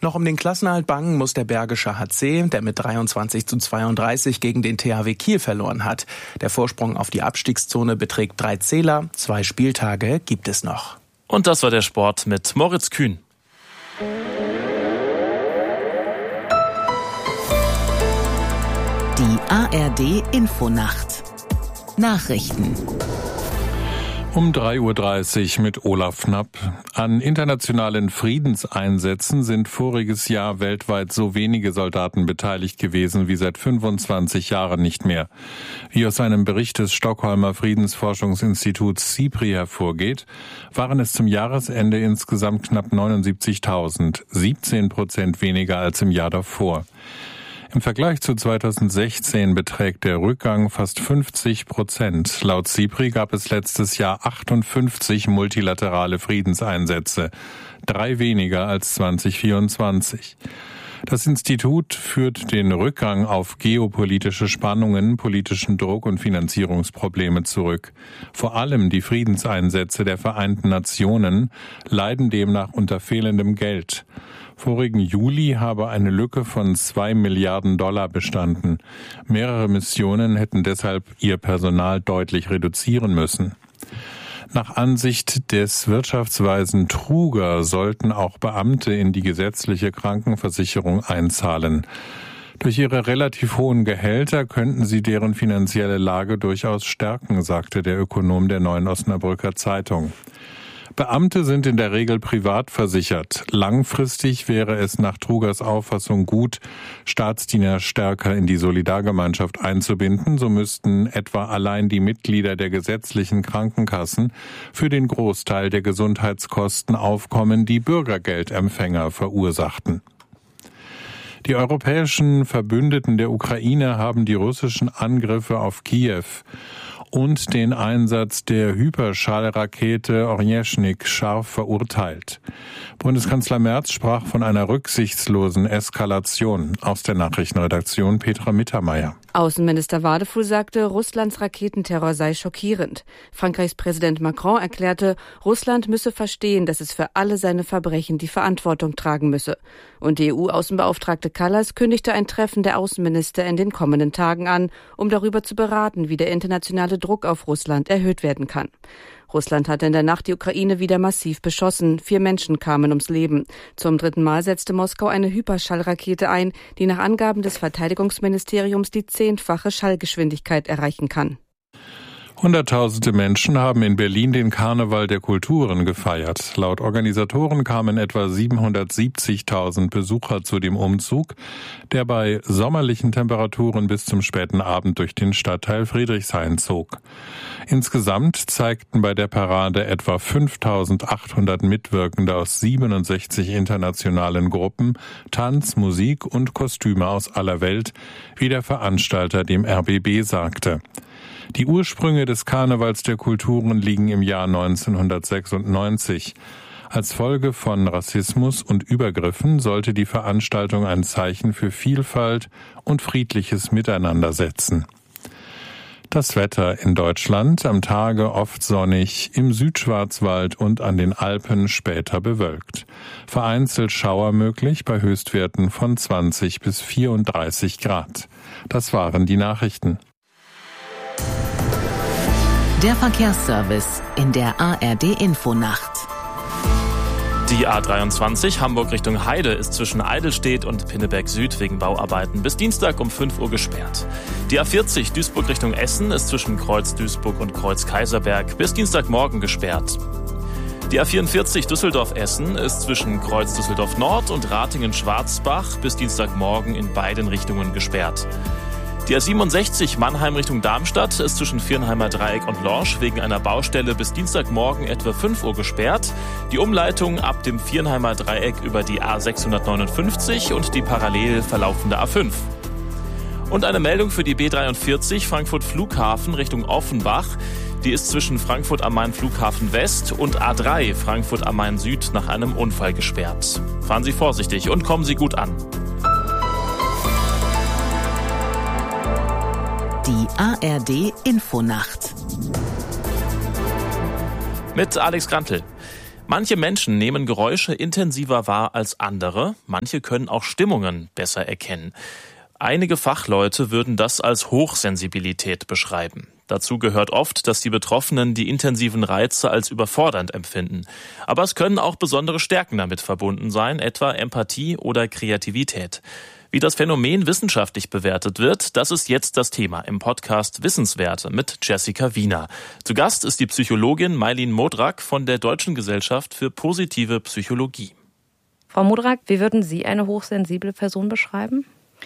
Noch um den Klassenerhalt bangen muss der Bergische HC, der mit 23:32 gegen den THW Kiel verloren hat. Der Vorsprung auf die Abstiegszone beträgt 3 Zähler. 2 Spieltage gibt es noch. Und das war der Sport mit Moritz Kühn. Die ARD Infonacht. Nachrichten. Um 3:30 Uhr mit Olaf Knapp. An internationalen Friedenseinsätzen sind voriges Jahr weltweit so wenige Soldaten beteiligt gewesen wie seit 25 Jahren nicht mehr. Wie aus einem Bericht des Stockholmer Friedensforschungsinstituts SIPRI hervorgeht, waren es zum Jahresende insgesamt knapp 79.000, 17% weniger als im Jahr davor. Im Vergleich zu 2016 beträgt der Rückgang fast 50%. Laut SIPRI gab es letztes Jahr 58 multilaterale Friedenseinsätze, 3 weniger als 2024. Das Institut führt den Rückgang auf geopolitische Spannungen, politischen Druck und Finanzierungsprobleme zurück. Vor allem die Friedenseinsätze der Vereinten Nationen leiden demnach unter fehlendem Geld. Vorigen Juli habe eine Lücke von $2 Milliarden bestanden. Mehrere Missionen hätten deshalb ihr Personal deutlich reduzieren müssen. Nach Ansicht des Wirtschaftsweisen Truger sollten auch Beamte in die gesetzliche Krankenversicherung einzahlen. Durch ihre relativ hohen Gehälter könnten sie deren finanzielle Lage durchaus stärken, sagte der Ökonom der Neuen Osnabrücker Zeitung. Beamte sind in der Regel privat versichert. Langfristig wäre es nach Trugers Auffassung gut, Staatsdiener stärker in die Solidargemeinschaft einzubinden. So müssten etwa allein die Mitglieder der gesetzlichen Krankenkassen für den Großteil der Gesundheitskosten aufkommen, die Bürgergeldempfänger verursachten. Die europäischen Verbündeten der Ukraine haben die russischen Angriffe auf Kiew und den Einsatz der Hyperschallrakete Orjeshnik scharf verurteilt. Bundeskanzler Merz sprach von einer rücksichtslosen Eskalation. Aus der Nachrichtenredaktion Petra Mittermeier. Außenminister Wadefuhl sagte, Russlands Raketenterror sei schockierend. Frankreichs Präsident Macron erklärte, Russland müsse verstehen, dass es für alle seine Verbrechen die Verantwortung tragen müsse. Und die EU-Außenbeauftragte Kallas kündigte ein Treffen der Außenminister in den kommenden Tagen an, um darüber zu beraten, wie der internationale Druck auf Russland erhöht werden kann. Russland hatte in der Nacht die Ukraine wieder massiv beschossen. 4 Menschen kamen ums Leben. Zum 3. Mal setzte Moskau eine Hyperschallrakete ein, die nach Angaben des Verteidigungsministeriums die 10-fache Schallgeschwindigkeit erreichen kann. Hunderttausende Menschen haben in Berlin den Karneval der Kulturen gefeiert. Laut Organisatoren kamen etwa 770.000 Besucher zu dem Umzug, der bei sommerlichen Temperaturen bis zum späten Abend durch den Stadtteil Friedrichshain zog. Insgesamt zeigten bei der Parade etwa 5.800 Mitwirkende aus 67 internationalen Gruppen Tanz, Musik und Kostüme aus aller Welt, wie der Veranstalter dem RBB sagte. Die Ursprünge des Karnevals der Kulturen liegen im Jahr 1996. Als Folge von Rassismus und Übergriffen sollte die Veranstaltung ein Zeichen für Vielfalt und friedliches Miteinander setzen. Das Wetter in Deutschland: am Tage oft sonnig, im Südschwarzwald und an den Alpen später bewölkt. Vereinzelt Schauer möglich bei Höchstwerten von 20 bis 34 Grad. Das waren die Nachrichten. Der Verkehrsservice in der ARD Infonacht. Die A23 Hamburg Richtung Heide ist zwischen Eidelstedt und Pinneberg Süd wegen Bauarbeiten bis Dienstag um 5 Uhr gesperrt. Die A40 Duisburg Richtung Essen ist zwischen Kreuz Duisburg und Kreuz Kaiserberg bis Dienstagmorgen gesperrt. Die A44 Düsseldorf-Essen ist zwischen Kreuz Düsseldorf Nord und Ratingen-Schwarzbach bis Dienstagmorgen in beiden Richtungen gesperrt. Die A67 Mannheim Richtung Darmstadt ist zwischen Viernheimer Dreieck und Lorsch wegen einer Baustelle bis Dienstagmorgen etwa 5 Uhr gesperrt. Die Umleitung ab dem Viernheimer Dreieck über die A659 und die parallel verlaufende A5. Und eine Meldung für die B43 Frankfurt Flughafen Richtung Offenbach. Die ist zwischen Frankfurt am Main Flughafen West und A3 Frankfurt am Main Süd nach einem Unfall gesperrt. Fahren Sie vorsichtig und kommen Sie gut an. Die ARD Infonacht. Mit Alex Grantl. Manche Menschen nehmen Geräusche intensiver wahr als andere. Manche können auch Stimmungen besser erkennen. Einige Fachleute würden das als Hochsensibilität beschreiben. Dazu gehört oft, dass die Betroffenen die intensiven Reize als überfordernd empfinden. Aber es können auch besondere Stärken damit verbunden sein, etwa Empathie oder Kreativität. Wie das Phänomen wissenschaftlich bewertet wird, das ist jetzt das Thema im Podcast Wissenswerte mit Jessica Wiener. Zu Gast ist die Psychologin Maylin Modrak von der Deutschen Gesellschaft für positive Psychologie. Frau Modrak, wie würden Sie eine hochsensible Person beschreiben?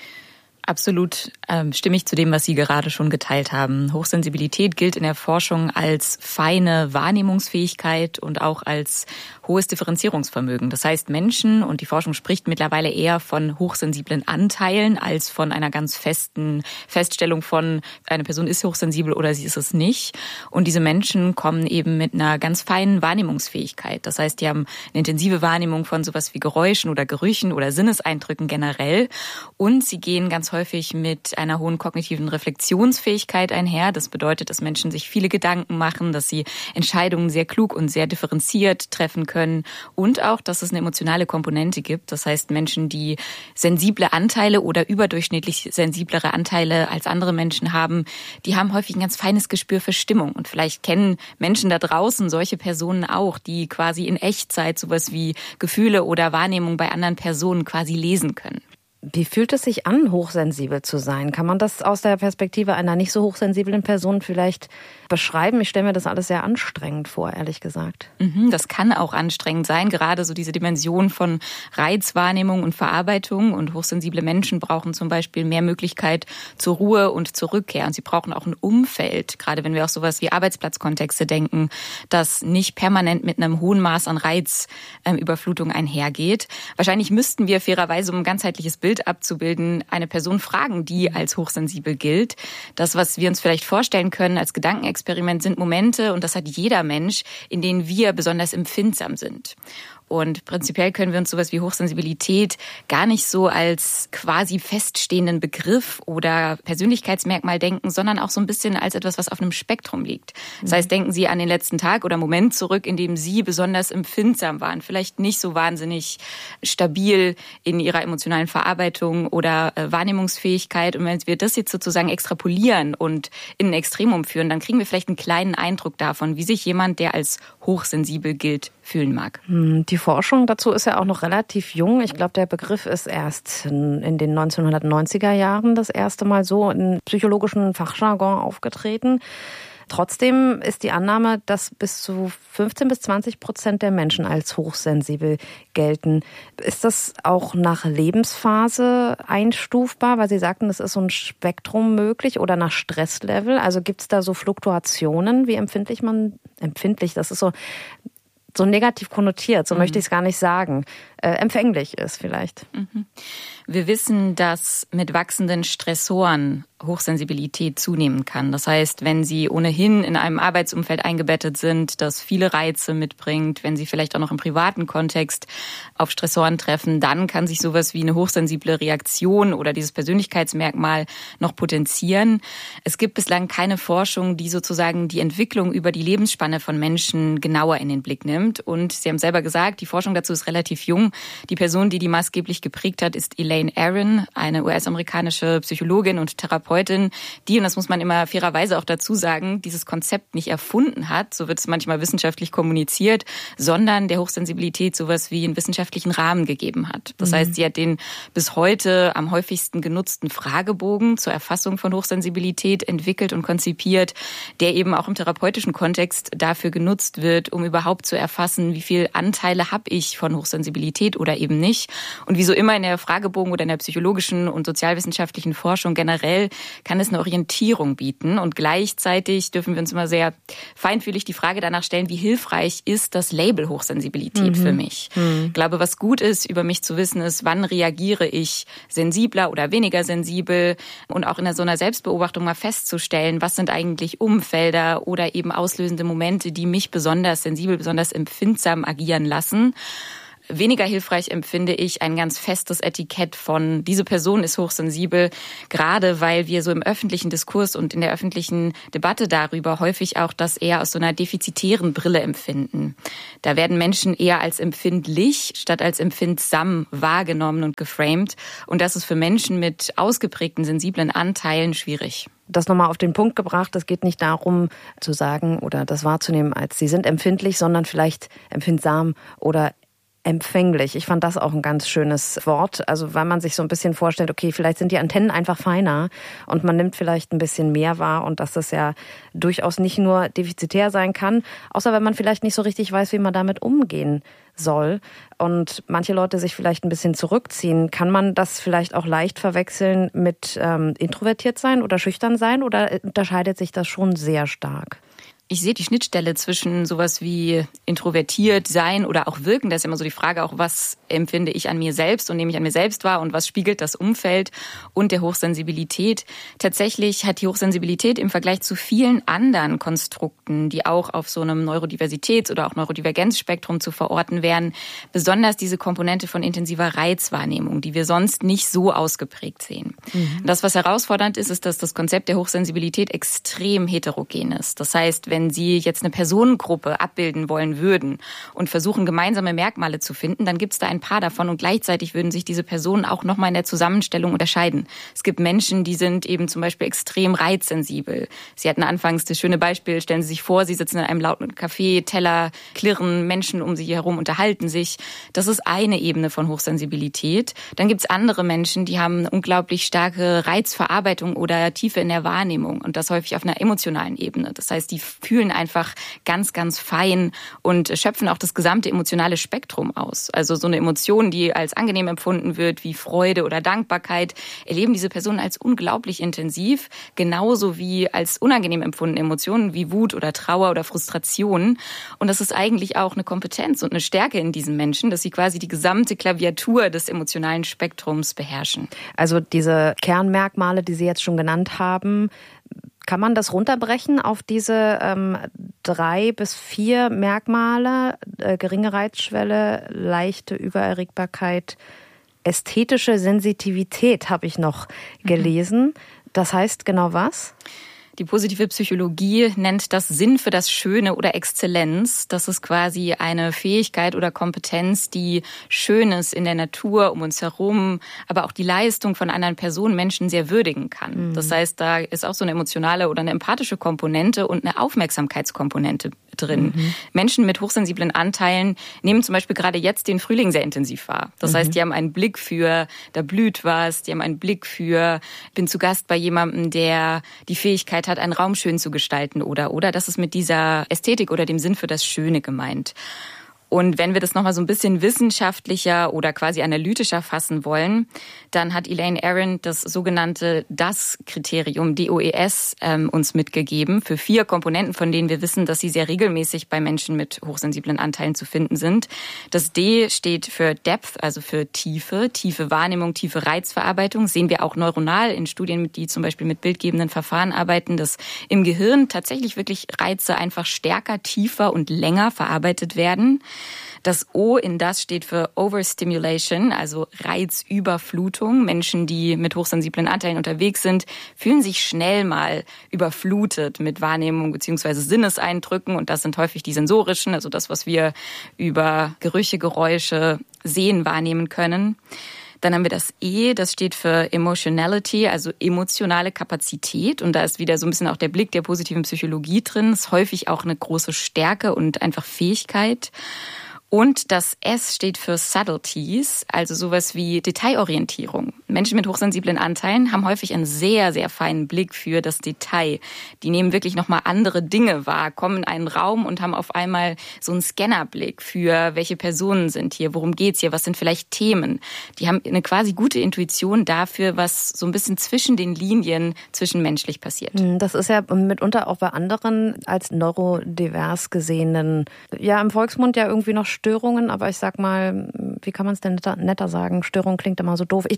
Absolut stimme ich zu dem, was Sie gerade schon geteilt haben. Hochsensibilität gilt in der Forschung als feine Wahrnehmungsfähigkeit und auch als hohes Differenzierungsvermögen. Das heißt, Menschen, und die Forschung spricht mittlerweile eher von hochsensiblen Anteilen als von einer ganz festen Feststellung von, eine Person ist hochsensibel oder sie ist es nicht. Und diese Menschen kommen eben mit einer ganz feinen Wahrnehmungsfähigkeit. Das heißt, die haben eine intensive Wahrnehmung von sowas wie Geräuschen oder Gerüchen oder Sinneseindrücken generell. Und sie gehen ganz häufig mit einer hohen kognitiven Reflexionsfähigkeit einher. Das bedeutet, dass Menschen sich viele Gedanken machen, dass sie Entscheidungen sehr klug und sehr differenziert treffen können und auch, dass es eine emotionale Komponente gibt. Das heißt, Menschen, die sensible Anteile oder überdurchschnittlich sensiblere Anteile als andere Menschen haben, die haben häufig ein ganz feines Gespür für Stimmung. Und vielleicht kennen Menschen da draußen solche Personen auch, die quasi in Echtzeit sowas wie Gefühle oder Wahrnehmung bei anderen Personen quasi lesen können. Wie fühlt es sich an, hochsensibel zu sein? Kann man das aus der Perspektive einer nicht so hochsensiblen Person vielleicht beschreiben? Ich stelle mir das alles sehr anstrengend vor, ehrlich gesagt. Das kann auch anstrengend sein, gerade so diese Dimension von Reizwahrnehmung und Verarbeitung. Und hochsensible Menschen brauchen zum Beispiel mehr Möglichkeit zur Ruhe und zur Rückkehr. Und sie brauchen auch ein Umfeld, gerade wenn wir auch sowas wie Arbeitsplatzkontexte denken, das nicht permanent mit einem hohen Maß an Reizüberflutung einhergeht. Wahrscheinlich müssten wir fairerweise, um ein ganzheitliches Bild abzubilden, eine Person fragen, die als hochsensibel gilt. Das, was wir uns vielleicht vorstellen können als Gedankenexperiment, sind Momente, und das hat jeder Mensch, in denen wir besonders empfindsam sind. Und prinzipiell können wir uns sowas wie Hochsensibilität gar nicht so als quasi feststehenden Begriff oder Persönlichkeitsmerkmal denken, sondern auch so ein bisschen als etwas, was auf einem Spektrum liegt. Das heißt, denken Sie an den letzten Tag oder Moment zurück, in dem Sie besonders empfindsam waren, vielleicht nicht so wahnsinnig stabil in Ihrer emotionalen Verarbeitung oder Wahrnehmungsfähigkeit. Und wenn wir das jetzt sozusagen extrapolieren und in ein Extremum führen, dann kriegen wir vielleicht einen kleinen Eindruck davon, wie sich jemand, der als hochsensibel gilt, fühlen mag. Die Forschung dazu ist ja auch noch relativ jung. Ich glaube, der Begriff ist erst in den 1990er Jahren das erste Mal so in psychologischen Fachjargon aufgetreten. Trotzdem ist die Annahme, dass bis zu 15-20% der Menschen als hochsensibel gelten. Ist das auch nach Lebensphase einstufbar? Weil Sie sagten, das ist so ein Spektrum möglich, oder nach Stresslevel. Also gibt es da so Fluktuationen? Wie empfindlich, das ist so negativ konnotiert, so möchte ich es gar nicht sagen, empfänglich ist vielleicht. Wir wissen, dass mit wachsenden Stressoren Hochsensibilität zunehmen kann. Das heißt, wenn Sie ohnehin in einem Arbeitsumfeld eingebettet sind, das viele Reize mitbringt, wenn Sie vielleicht auch noch im privaten Kontext auf Stressoren treffen, dann kann sich sowas wie eine hochsensible Reaktion oder dieses Persönlichkeitsmerkmal noch potenzieren. Es gibt bislang keine Forschung, die sozusagen die Entwicklung über die Lebensspanne von Menschen genauer in den Blick nimmt. Und Sie haben selber gesagt, die Forschung dazu ist relativ jung. Die Person, die maßgeblich geprägt hat, ist Elaine Aron, eine US-amerikanische Psychologin und Therapeutin, die, und das muss man immer fairerweise auch dazu sagen, dieses Konzept nicht erfunden hat, so wird es manchmal wissenschaftlich kommuniziert, sondern der Hochsensibilität sowas wie einen wissenschaftlichen Rahmen gegeben hat. Das heißt, sie hat den bis heute am häufigsten genutzten Fragebogen zur Erfassung von Hochsensibilität entwickelt und konzipiert, der eben auch im therapeutischen Kontext dafür genutzt wird, um überhaupt zu erfassen, wie viel Anteile habe ich von Hochsensibilität oder eben nicht. Und wie so immer in der Fragebogen oder in der psychologischen und sozialwissenschaftlichen Forschung generell kann es eine Orientierung bieten. Und gleichzeitig dürfen wir uns immer sehr feinfühlig die Frage danach stellen, wie hilfreich ist das Label Hochsensibilität für mich? Ich glaube, was gut ist, über mich zu wissen, ist, wann reagiere ich sensibler oder weniger sensibel, und auch in so einer Selbstbeobachtung mal festzustellen, was sind eigentlich Umfelder oder eben auslösende Momente, die mich besonders sensibel, besonders empfindsam agieren lassen. weniger hilfreich empfinde ich ein ganz festes Etikett von, diese Person ist hochsensibel, gerade weil wir so im öffentlichen Diskurs und in der öffentlichen Debatte darüber häufig auch das eher aus so einer defizitären Brille empfinden. Da werden Menschen eher als empfindlich statt als empfindsam wahrgenommen und geframed. Und das ist für Menschen mit ausgeprägten sensiblen Anteilen schwierig. Das nochmal auf den Punkt gebracht, es geht nicht darum zu sagen oder das wahrzunehmen als sie sind empfindlich, sondern vielleicht empfindsam oder empfänglich. Ich fand das auch ein ganz schönes Wort, also weil man sich so ein bisschen vorstellt, okay, vielleicht sind die Antennen einfach feiner und man nimmt vielleicht ein bisschen mehr wahr und dass das ja durchaus nicht nur defizitär sein kann, außer wenn man vielleicht nicht so richtig weiß, wie man damit umgehen soll und manche Leute sich vielleicht ein bisschen zurückziehen. Kann man das vielleicht auch leicht verwechseln mit introvertiert sein oder schüchtern sein oder unterscheidet sich das schon sehr stark? Ich sehe die Schnittstelle zwischen sowas wie introvertiert sein oder auch wirken. Das ist immer so die Frage auch, was empfinde ich an mir selbst und nehme ich an mir selbst wahr und was spiegelt das Umfeld und der Hochsensibilität. Tatsächlich hat die Hochsensibilität im Vergleich zu vielen anderen Konstrukten, die auch auf so einem Neurodiversitäts- oder auch Neurodivergenzspektrum zu verorten wären, besonders diese Komponente von intensiver Reizwahrnehmung, die wir sonst nicht so ausgeprägt sehen. Das, was herausfordernd ist, ist, dass das Konzept der Hochsensibilität extrem heterogen ist. Das heißt, wenn Sie jetzt eine Personengruppe abbilden wollen würden und versuchen, gemeinsame Merkmale zu finden, dann gibt es da ein paar davon und gleichzeitig würden sich diese Personen auch nochmal in der Zusammenstellung unterscheiden. Es gibt Menschen, die sind eben zum Beispiel extrem reizsensibel. Sie hatten anfangs das schöne Beispiel, stellen Sie sich vor, Sie sitzen in einem lauten Café, Teller klirren, Menschen um Sie herum unterhalten sich. Das ist eine Ebene von Hochsensibilität. Dann gibt es andere Menschen, die haben eine unglaublich starke Reizverarbeitung oder Tiefe in der Wahrnehmung und das häufig auf einer emotionalen Ebene. Das heißt, die fühlen einfach ganz, ganz fein und schöpfen auch das gesamte emotionale Spektrum aus. Also so eine Emotion, die als angenehm empfunden wird, wie Freude oder Dankbarkeit, erleben diese Personen als unglaublich intensiv, genauso wie als unangenehm empfundene Emotionen wie Wut oder Trauer oder Frustration. Und das ist eigentlich auch eine Kompetenz und eine Stärke in diesen Menschen, dass sie quasi die gesamte Klaviatur des emotionalen Spektrums beherrschen. Also diese Kernmerkmale, die Sie jetzt schon genannt haben, kann man das runterbrechen auf diese 3 bis 4 Merkmale? Geringe Reizschwelle, leichte Übererregbarkeit, ästhetische Sensitivität habe ich noch gelesen. Das heißt genau was? Die positive Psychologie nennt das Sinn für das Schöne oder Exzellenz. Das ist quasi eine Fähigkeit oder Kompetenz, die Schönes in der Natur um uns herum, aber auch die Leistung von anderen Personen, Menschen sehr würdigen kann. Das heißt, da ist auch so eine emotionale oder eine empathische Komponente und eine Aufmerksamkeitskomponente drin. Menschen mit hochsensiblen Anteilen nehmen zum Beispiel gerade jetzt den Frühling sehr intensiv wahr. Das heißt, die haben einen Blick für, da blüht was, die haben einen Blick für, bin zu Gast bei jemandem, der die Fähigkeit hat, einen Raum schön zu gestalten oder. Das ist mit dieser Ästhetik oder dem Sinn für das Schöne gemeint. Und wenn wir das nochmal so ein bisschen wissenschaftlicher oder quasi analytischer fassen wollen, dann hat Elaine Aron das sogenannte DAS-Kriterium, DOES, uns mitgegeben für 4 Komponenten, von denen wir wissen, dass sie sehr regelmäßig bei Menschen mit hochsensiblen Anteilen zu finden sind. Das D steht für Depth, also für tiefe Wahrnehmung, tiefe Reizverarbeitung. Das sehen wir auch neuronal in Studien, die zum Beispiel mit bildgebenden Verfahren arbeiten, dass im Gehirn tatsächlich wirklich Reize einfach stärker, tiefer und länger verarbeitet werden. Das O in das steht für Overstimulation, also Reizüberflutung. Menschen, die mit hochsensiblen Anteilen unterwegs sind, fühlen sich schnell mal überflutet mit Wahrnehmung bzw. Sinneseindrücken. Und das sind häufig die sensorischen, also das, was wir über Gerüche, Geräusche, Sehen wahrnehmen können. Dann haben wir das E, das steht für Emotionality, also emotionale Kapazität. Und da ist wieder so ein bisschen auch der Blick der positiven Psychologie drin. Das ist häufig auch eine große Stärke und einfach Fähigkeit. Und das S steht für Subtleties, also sowas wie Detailorientierung. Menschen mit hochsensiblen Anteilen haben häufig einen sehr, sehr feinen Blick für das Detail. Die nehmen wirklich nochmal andere Dinge wahr, kommen in einen Raum und haben auf einmal so einen Scannerblick für, welche Personen sind hier, worum geht's hier, was sind vielleicht Themen. Die haben eine quasi gute Intuition dafür, was so ein bisschen zwischen den Linien zwischenmenschlich passiert. Das ist ja mitunter auch bei anderen als neurodivers gesehenen, ja im Volksmund ja irgendwie noch Störungen, aber ich sag mal, wie kann man es denn netter sagen? Störung klingt immer so doof. Ich denke jetzt zum Beispiel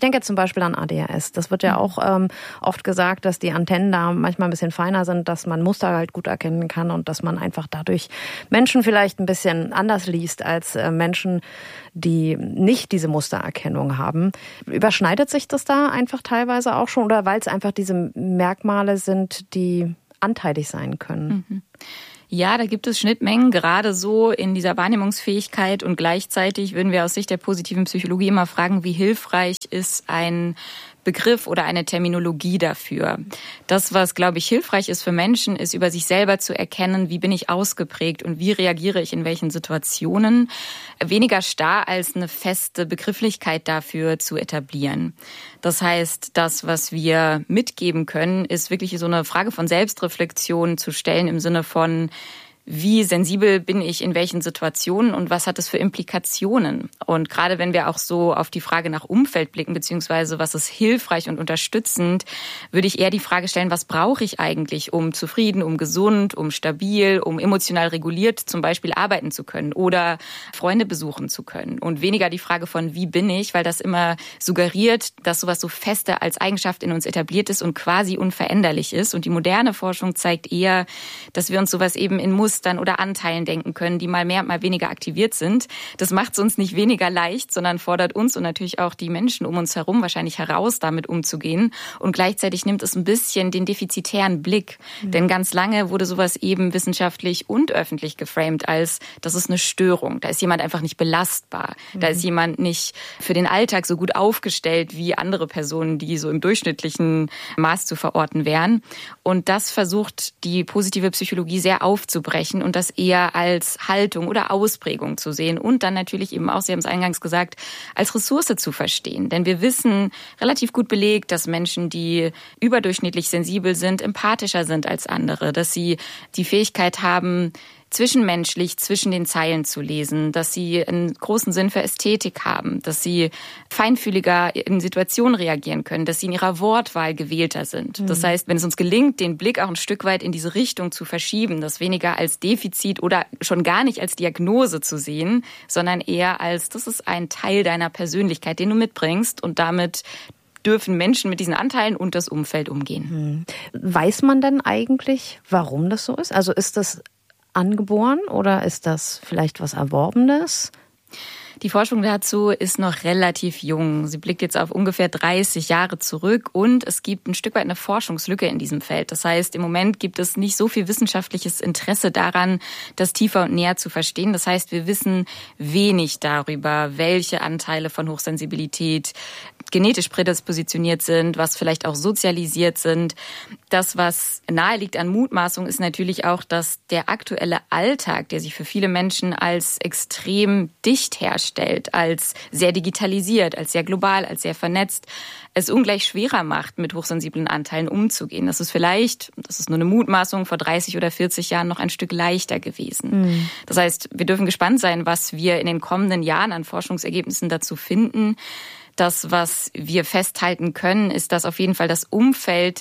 Beispiel an ADHS. Das wird ja auch oft gesagt, dass die Antennen da manchmal ein bisschen feiner sind, dass man Muster halt gut erkennen kann und dass man einfach dadurch Menschen vielleicht ein bisschen anders liest als Menschen, die nicht diese Mustererkennung haben. Überschneidet sich das da einfach teilweise auch schon oder weil es einfach diese Merkmale sind, die anteilig sein können? Ja, da gibt es Schnittmengen, gerade so in dieser Wahrnehmungsfähigkeit und gleichzeitig würden wir aus Sicht der positiven Psychologie immer fragen, wie hilfreich ist ein Begriff oder eine Terminologie dafür. Das, was, glaube ich, hilfreich ist für Menschen, ist über sich selber zu erkennen, wie bin ich ausgeprägt und wie reagiere ich in welchen Situationen. Weniger starr als eine feste Begrifflichkeit dafür zu etablieren. Das heißt, das, was wir mitgeben können, ist wirklich so eine Frage von Selbstreflexion zu stellen im Sinne von, wie sensibel bin ich in welchen Situationen und was hat es für Implikationen? Und gerade wenn wir auch so auf die Frage nach Umfeld blicken, beziehungsweise was ist hilfreich und unterstützend, würde ich eher die Frage stellen, was brauche ich eigentlich, um zufrieden, um gesund, um stabil, um emotional reguliert zum Beispiel arbeiten zu können oder Freunde besuchen zu können? Und weniger die Frage von, wie bin ich, weil das immer suggeriert, dass sowas so feste als Eigenschaft in uns etabliert ist und quasi unveränderlich ist. Und die moderne Forschung zeigt eher, dass wir uns sowas eben in Mustern oder Anteilen denken können, die mal mehr, mal weniger aktiviert sind. Das macht es uns nicht weniger leicht, sondern fordert uns und natürlich auch die Menschen um uns herum wahrscheinlich heraus, damit umzugehen. Und gleichzeitig nimmt es ein bisschen den defizitären Blick. Denn ganz lange wurde sowas eben wissenschaftlich und öffentlich geframed als, das ist eine Störung. Da ist jemand einfach nicht belastbar. Da ist jemand nicht für den Alltag so gut aufgestellt wie andere Personen, die so im durchschnittlichen Maß zu verorten wären. Und das versucht die positive Psychologie sehr aufzubrechen und das eher als Haltung oder Ausprägung zu sehen und dann natürlich eben auch, Sie haben es eingangs gesagt, als Ressource zu verstehen. Denn wir wissen relativ gut belegt, dass Menschen, die überdurchschnittlich sensibel sind, empathischer sind als andere, dass sie die Fähigkeit haben, zwischenmenschlich zwischen den Zeilen zu lesen, dass sie einen großen Sinn für Ästhetik haben, dass sie feinfühliger in Situationen reagieren können, dass sie in ihrer Wortwahl gewählter sind. Das heißt, wenn es uns gelingt, den Blick auch ein Stück weit in diese Richtung zu verschieben, das weniger als Defizit oder schon gar nicht als Diagnose zu sehen, sondern eher als, das ist ein Teil deiner Persönlichkeit, den du mitbringst und damit dürfen Menschen mit diesen Anteilen und das Umfeld umgehen. Weiß man denn eigentlich, warum das so ist? Also ist das angeboren oder ist das vielleicht was Erworbenes? Die Forschung dazu ist noch relativ jung. Sie blickt jetzt auf ungefähr 30 Jahre zurück und es gibt ein Stück weit eine Forschungslücke in diesem Feld. Das heißt, im Moment gibt es nicht so viel wissenschaftliches Interesse daran, das tiefer und näher zu verstehen. Das heißt, wir wissen wenig darüber, welche Anteile von Hochsensibilität genetisch prädispositioniert sind, was vielleicht auch sozialisiert sind. Das, was nahe liegt an Mutmaßung, ist natürlich auch, dass der aktuelle Alltag, der sich für viele Menschen als extrem dicht herstellt, als sehr digitalisiert, als sehr global, als sehr vernetzt, es ungleich schwerer macht, mit hochsensiblen Anteilen umzugehen. Das ist vielleicht, das ist nur eine Mutmaßung, vor 30 oder 40 Jahren noch ein Stück leichter gewesen. Das heißt, wir dürfen gespannt sein, was wir in den kommenden Jahren an Forschungsergebnissen dazu finden. Das, was wir festhalten können, ist, dass auf jeden Fall das Umfeld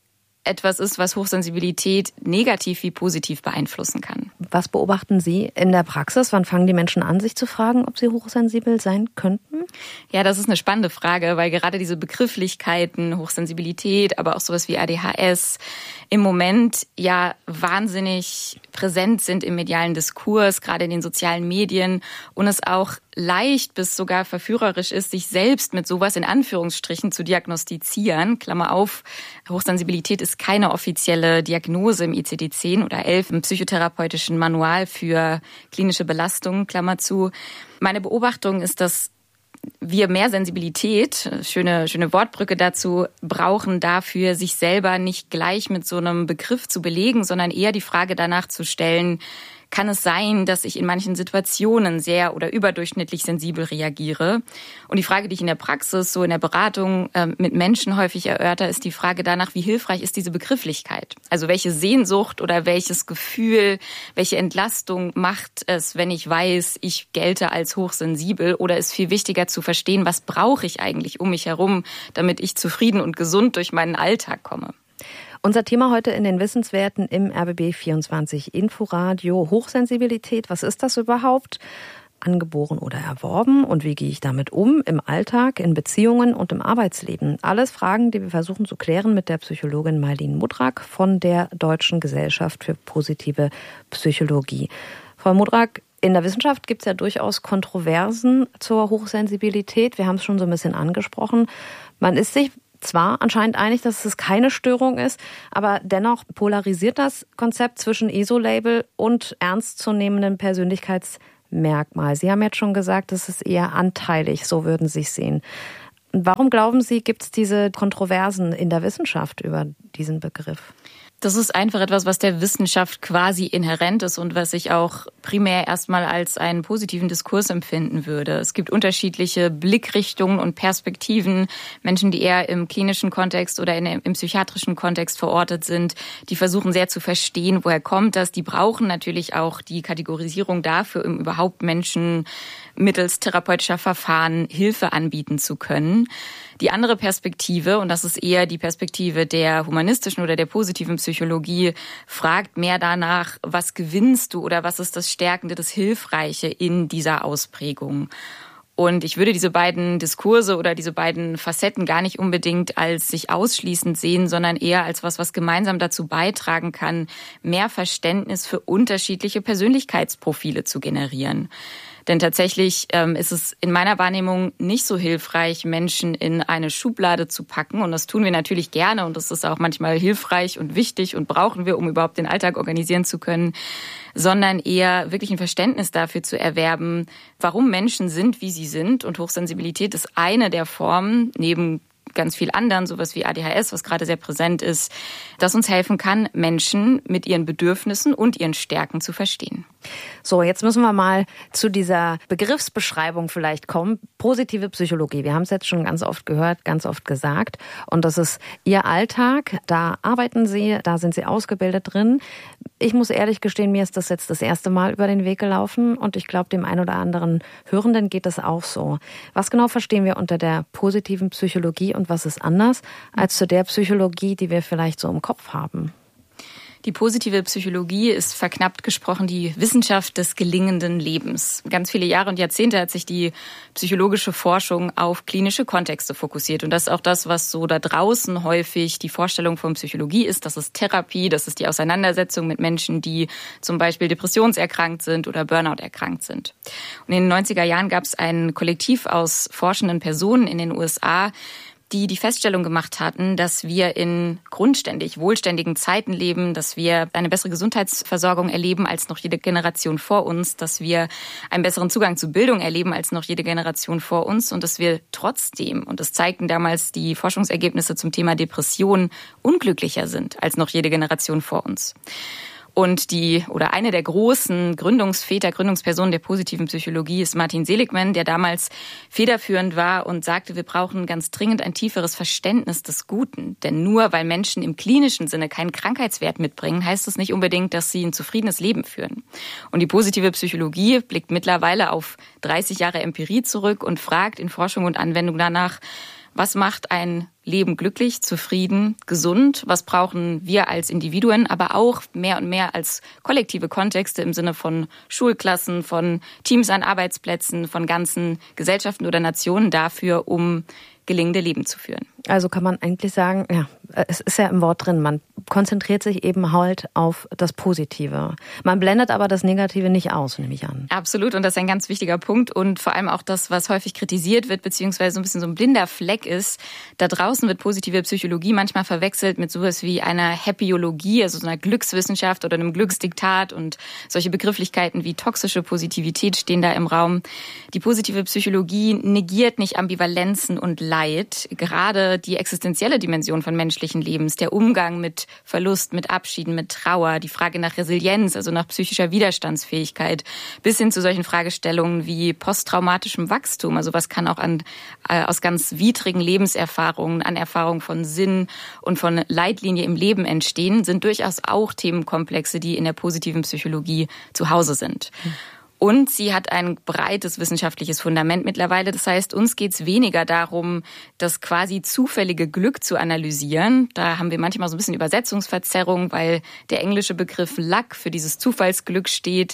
etwas ist, was Hochsensibilität negativ wie positiv beeinflussen kann. Was beobachten Sie in der Praxis? Wann fangen die Menschen an, sich zu fragen, ob sie hochsensibel sein könnten? Ja, das ist eine spannende Frage, weil gerade diese Begrifflichkeiten, Hochsensibilität, aber auch sowas wie ADHS im Moment ja wahnsinnig präsent sind im medialen Diskurs, gerade in den sozialen Medien und es auch leicht bis sogar verführerisch ist, sich selbst mit sowas in Anführungsstrichen zu diagnostizieren. Klammer auf, Hochsensibilität ist keine offizielle Diagnose im ICD-10 oder 11 im psychotherapeutischen Manual für klinische Belastungen, Klammer zu. Meine Beobachtung ist, dass wir mehr Sensibilität, schöne Wortbrücke dazu, brauchen dafür, sich selber nicht gleich mit so einem Begriff zu belegen, sondern eher die Frage danach zu stellen, kann es sein, dass ich in manchen Situationen sehr oder überdurchschnittlich sensibel reagiere? Und die Frage, die ich in der Praxis, so in der Beratung mit Menschen häufig erörter, ist die Frage danach, wie hilfreich ist diese Begrifflichkeit? Also welche Sehnsucht oder welches Gefühl, welche Entlastung macht es, wenn ich weiß, ich gelte als hochsensibel? Oder ist viel wichtiger zu verstehen, was brauche ich eigentlich um mich herum, damit ich zufrieden und gesund durch meinen Alltag komme? Unser Thema heute in den Wissenswerten im RBB 24 Inforadio, Hochsensibilität. Was ist das überhaupt? angeboren oder erworben? Und wie gehe ich damit um im Alltag, in Beziehungen und im Arbeitsleben? Alles Fragen, die wir versuchen zu klären mit der Psychologin Maylin Mudrak von der Deutschen Gesellschaft für positive Psychologie. Frau Mudrak, in der Wissenschaft gibt es ja durchaus Kontroversen zur Hochsensibilität. Wir haben es schon so ein bisschen angesprochen. Man ist sich zwar anscheinend einig, dass es keine Störung ist, aber dennoch polarisiert das Konzept zwischen ESO-Label und ernstzunehmenden Persönlichkeitsmerkmal. Sie haben jetzt schon gesagt, es ist eher anteilig, so würden Sie es sehen. Warum glauben Sie, gibt es diese Kontroversen in der Wissenschaft über diesen Begriff? Das ist einfach etwas, was der Wissenschaft quasi inhärent ist und was ich auch primär erstmal als einen positiven Diskurs empfinden würde. Es gibt unterschiedliche Blickrichtungen und Perspektiven. Menschen, die eher im klinischen Kontext oder im psychiatrischen Kontext verortet sind, die versuchen sehr zu verstehen, woher kommt das. Die brauchen natürlich auch die Kategorisierung dafür, um überhaupt Menschen mittels therapeutischer Verfahren Hilfe anbieten zu können. Die andere Perspektive, und das ist eher die Perspektive der humanistischen oder der positiven Psychologie, fragt mehr danach, was gewinnst du oder was ist das Stärkende, das Hilfreiche in dieser Ausprägung. Und ich würde diese beiden Diskurse oder diese beiden Facetten gar nicht unbedingt als sich ausschließend sehen, sondern eher als was gemeinsam dazu beitragen kann, mehr Verständnis für unterschiedliche Persönlichkeitsprofile zu generieren. Denn tatsächlich ist es in meiner Wahrnehmung nicht so hilfreich, Menschen in eine Schublade zu packen. Und das tun wir natürlich gerne und das ist auch manchmal hilfreich und wichtig und brauchen wir, um überhaupt den Alltag organisieren zu können, sondern eher wirklich ein Verständnis dafür zu erwerben, warum Menschen sind, wie sie sind. Und Hochsensibilität ist eine der Formen, neben ganz viel anderen, sowas wie ADHS, was gerade sehr präsent ist, das uns helfen kann, Menschen mit ihren Bedürfnissen und ihren Stärken zu verstehen. So, jetzt müssen wir mal zu dieser Begriffsbeschreibung vielleicht kommen. Positive Psychologie. Wir haben es jetzt schon ganz oft gehört, ganz oft gesagt. Und das ist Ihr Alltag. Da arbeiten Sie, da sind Sie ausgebildet drin. Ich muss ehrlich gestehen, mir ist das jetzt das erste Mal über den Weg gelaufen. Und ich glaube, dem einen oder anderen Hörenden geht das auch so. Was genau verstehen wir unter der positiven Psychologie und was ist anders als zu der Psychologie, die wir vielleicht so im Kopf haben? Die positive Psychologie ist verknappt gesprochen die Wissenschaft des gelingenden Lebens. Ganz viele Jahre und Jahrzehnte hat sich die psychologische Forschung auf klinische Kontexte fokussiert. Und das ist auch das, was so da draußen häufig die Vorstellung von Psychologie ist. Das ist Therapie, das ist die Auseinandersetzung mit Menschen, die zum Beispiel depressionserkrankt sind oder Burnout erkrankt sind. Und in den 90er Jahren gab es ein Kollektiv aus forschenden Personen in den USA, die Feststellung gemacht hatten, dass wir in grundständig, wohlständigen Zeiten leben, dass wir eine bessere Gesundheitsversorgung erleben als noch jede Generation vor uns, dass wir einen besseren Zugang zu Bildung erleben als noch jede Generation vor uns und dass wir trotzdem, und das zeigten damals die Forschungsergebnisse zum Thema Depression, unglücklicher sind als noch jede Generation vor uns. Und eine der großen Gründungspersonen der positiven Psychologie ist Martin Seligman, der damals federführend war und sagte, wir brauchen ganz dringend ein tieferes Verständnis des Guten. Denn nur weil Menschen im klinischen Sinne keinen Krankheitswert mitbringen, heißt das nicht unbedingt, dass sie ein zufriedenes Leben führen. Und die positive Psychologie blickt mittlerweile auf 30 Jahre Empirie zurück und fragt in Forschung und Anwendung danach, was macht ein Leben glücklich, zufrieden, gesund? Was brauchen wir als Individuen, aber auch mehr und mehr als kollektive Kontexte im Sinne von Schulklassen, von Teams an Arbeitsplätzen, von ganzen Gesellschaften oder Nationen dafür, um gelingende Leben zu führen? Also kann man eigentlich sagen, ja, es ist ja im Wort drin, man konzentriert sich eben halt auf das Positive. Man blendet aber das Negative nicht aus, nehme ich an. Absolut, und das ist ein ganz wichtiger Punkt und vor allem auch das, was häufig kritisiert wird, beziehungsweise so ein bisschen so ein blinder Fleck ist. Da draußen wird positive Psychologie manchmal verwechselt mit sowas wie einer Happyologie, also so einer Glückswissenschaft oder einem Glücksdiktat, und solche Begrifflichkeiten wie toxische Positivität stehen da im Raum. Die positive Psychologie negiert nicht Ambivalenzen und Leid, gerade die existenzielle Dimension von menschlichen Lebens, der Umgang mit Verlust, mit Abschieden, mit Trauer, die Frage nach Resilienz, also nach psychischer Widerstandsfähigkeit, bis hin zu solchen Fragestellungen wie posttraumatischem Wachstum. Also was kann auch aus ganz widrigen Lebenserfahrungen, an Erfahrungen von Sinn und von Leitlinie im Leben entstehen, sind durchaus auch Themenkomplexe, die in der positiven Psychologie zu Hause sind. Und sie hat ein breites wissenschaftliches Fundament mittlerweile. Das heißt, uns geht es weniger darum, das quasi zufällige Glück zu analysieren. Da haben wir manchmal so ein bisschen Übersetzungsverzerrung, weil der englische Begriff Luck für dieses Zufallsglück steht.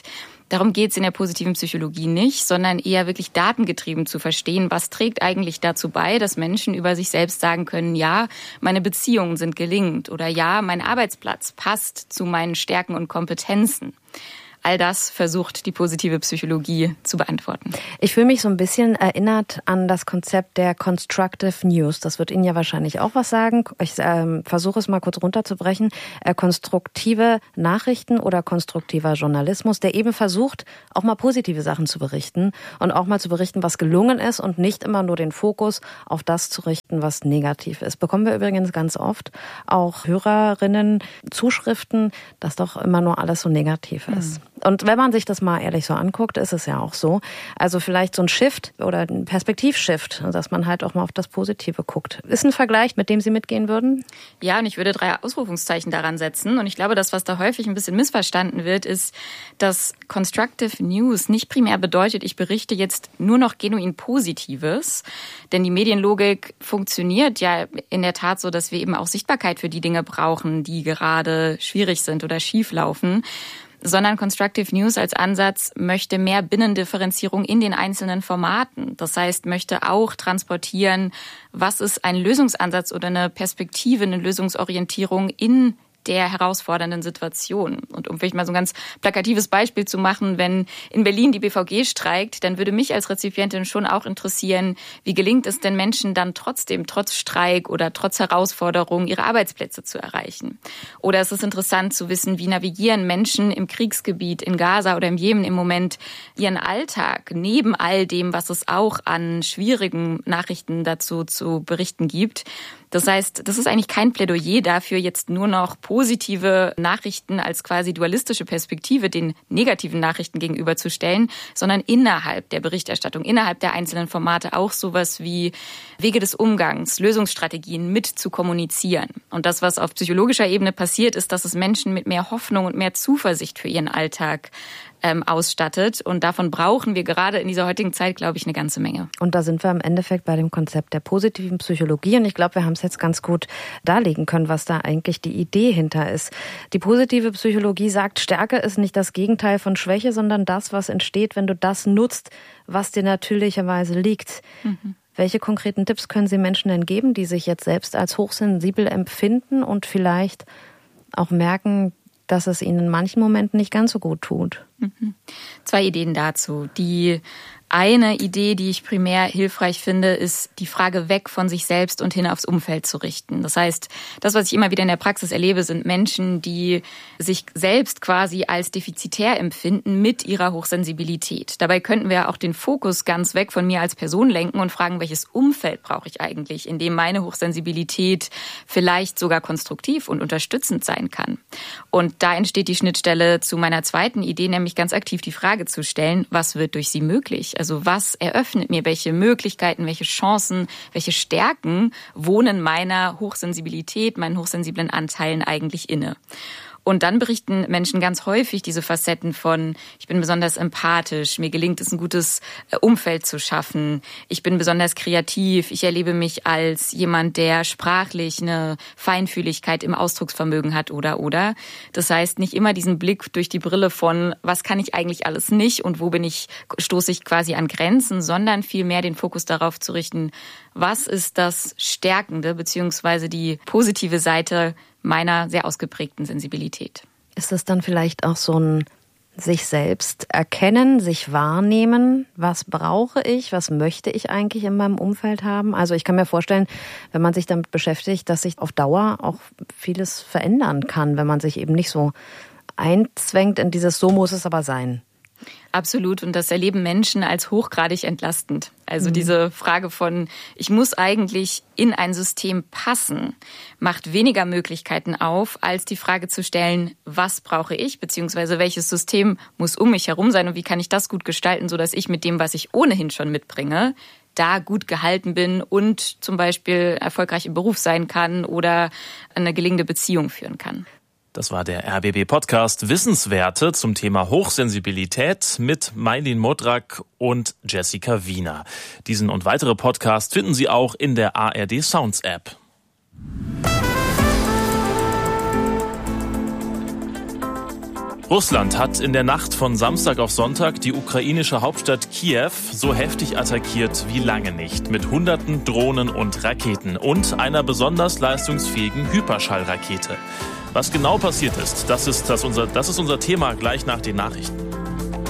Darum geht es in der positiven Psychologie nicht, sondern eher wirklich datengetrieben zu verstehen, was trägt eigentlich dazu bei, dass Menschen über sich selbst sagen können, ja, meine Beziehungen sind gelingend oder ja, mein Arbeitsplatz passt zu meinen Stärken und Kompetenzen. All das versucht die positive Psychologie zu beantworten. Ich fühle mich so ein bisschen erinnert an das Konzept der Constructive News. Das wird Ihnen ja wahrscheinlich auch was sagen. Ich versuche es mal kurz runterzubrechen. Konstruktive Nachrichten oder konstruktiver Journalismus, der eben versucht, auch mal positive Sachen zu berichten und auch mal zu berichten, was gelungen ist und nicht immer nur den Fokus auf das zu richten, was negativ ist. Bekommen wir übrigens ganz oft auch Hörerinnen Zuschriften, dass doch immer nur alles so negativ ist. Und wenn man sich das mal ehrlich so anguckt, ist es ja auch so. Also vielleicht so ein Shift oder ein Perspektivshift, dass man halt auch mal auf das Positive guckt. Ist ein Vergleich, mit dem Sie mitgehen würden? Ja, und ich würde 3 Ausrufungszeichen daran setzen. Und ich glaube, das, was da häufig ein bisschen missverstanden wird, ist, dass Constructive News nicht primär bedeutet, ich berichte jetzt nur noch genuin Positives. Denn die Medienlogik funktioniert ja in der Tat so, dass wir eben auch Sichtbarkeit für die Dinge brauchen, die gerade schwierig sind oder schief laufen. Sondern Constructive News als Ansatz möchte mehr Binnendifferenzierung in den einzelnen Formaten. Das heißt, möchte auch transportieren, was ist ein Lösungsansatz oder eine Perspektive, eine Lösungsorientierung in der herausfordernden Situation. Und um vielleicht mal so ein ganz plakatives Beispiel zu machen, wenn in Berlin die BVG streikt, dann würde mich als Rezipientin schon auch interessieren, wie gelingt es denn Menschen dann trotzdem, trotz Streik oder trotz Herausforderung, ihre Arbeitsplätze zu erreichen? Oder es ist interessant zu wissen, wie navigieren Menschen im Kriegsgebiet in Gaza oder im Jemen im Moment ihren Alltag, neben all dem, was es auch an schwierigen Nachrichten dazu zu berichten gibt. Das heißt, das ist eigentlich kein Plädoyer dafür, jetzt nur noch positive Nachrichten als quasi dualistische Perspektive den negativen Nachrichten gegenüberzustellen, sondern innerhalb der Berichterstattung, innerhalb der einzelnen Formate auch sowas wie Wege des Umgangs, Lösungsstrategien mit zu kommunizieren. Und das, was auf psychologischer Ebene passiert, ist, dass es Menschen mit mehr Hoffnung und mehr Zuversicht für ihren Alltag ausstattet. Und davon brauchen wir gerade in dieser heutigen Zeit, glaube ich, eine ganze Menge. Und da sind wir im Endeffekt bei dem Konzept der positiven Psychologie. Und ich glaube, wir haben es jetzt ganz gut darlegen können, was da eigentlich die Idee hinter ist. Die positive Psychologie sagt, Stärke ist nicht das Gegenteil von Schwäche, sondern das, was entsteht, wenn du das nutzt, was dir natürlicherweise liegt. Welche konkreten Tipps können Sie Menschen denn geben, die sich jetzt selbst als hochsensibel empfinden und vielleicht auch merken, dass es ihnen in manchen Momenten nicht ganz so gut tut? 2 Ideen dazu. Die eine Idee, die ich primär hilfreich finde, ist, die Frage weg von sich selbst und hin aufs Umfeld zu richten. Das heißt, das, was ich immer wieder in der Praxis erlebe, sind Menschen, die sich selbst quasi als defizitär empfinden mit ihrer Hochsensibilität. Dabei könnten wir auch den Fokus ganz weg von mir als Person lenken und fragen, welches Umfeld brauche ich eigentlich, in dem meine Hochsensibilität vielleicht sogar konstruktiv und unterstützend sein kann. Und da entsteht die Schnittstelle zu meiner zweiten Idee, nämlich ganz aktiv die Frage zu stellen, was wird durch sie möglich? Also was eröffnet mir, welche Möglichkeiten, welche Chancen, welche Stärken wohnen meiner Hochsensibilität, meinen hochsensiblen Anteilen eigentlich inne? Und dann berichten Menschen ganz häufig diese Facetten von, ich bin besonders empathisch, mir gelingt es, ein gutes Umfeld zu schaffen, ich bin besonders kreativ, ich erlebe mich als jemand, der sprachlich eine Feinfühligkeit im Ausdrucksvermögen hat oder. Das heißt, nicht immer diesen Blick durch die Brille von, was kann ich eigentlich alles nicht und wo stoße ich quasi an Grenzen, sondern vielmehr den Fokus darauf zu richten, was ist das Stärkende bzw. die positive Seite meiner sehr ausgeprägten Sensibilität. Ist es dann vielleicht auch so ein sich selbst erkennen, sich wahrnehmen, was brauche ich, was möchte ich eigentlich in meinem Umfeld haben? Also ich kann mir vorstellen, wenn man sich damit beschäftigt, dass sich auf Dauer auch vieles verändern kann, wenn man sich eben nicht so einzwängt in dieses so muss es aber sein. Absolut. Und das erleben Menschen als hochgradig entlastend. Also diese Frage von, ich muss eigentlich in ein System passen, macht weniger Möglichkeiten auf, als die Frage zu stellen, was brauche ich, beziehungsweise welches System muss um mich herum sein und wie kann ich das gut gestalten, sodass ich mit dem, was ich ohnehin schon mitbringe, da gut gehalten bin und zum Beispiel erfolgreich im Beruf sein kann oder eine gelingende Beziehung führen kann. Das war der RBB-Podcast Wissenswerte zum Thema Hochsensibilität mit Maylin Modrak und Jessica Wiener. Diesen und weitere Podcasts finden Sie auch in der ARD Sounds App. Russland hat in der Nacht von Samstag auf Sonntag die ukrainische Hauptstadt Kiew so heftig attackiert wie lange nicht. Mit Hunderten Drohnen und Raketen und einer besonders leistungsfähigen Hyperschallrakete. Was genau passiert ist, das ist unser Thema gleich nach den Nachrichten.